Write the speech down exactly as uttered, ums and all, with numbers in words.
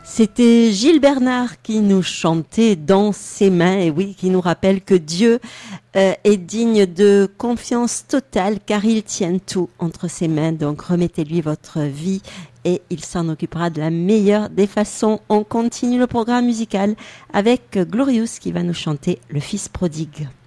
C'était Gilles Bernard qui nous chantait dans ses mains, et oui, qui nous rappelle que Dieu euh, est digne de confiance totale car il tient tout entre ses mains. Donc remettez-lui votre vie et il s'en occupera de la meilleure des façons. On continue le programme musical avec Glorious qui va nous chanter Le Fils prodigue.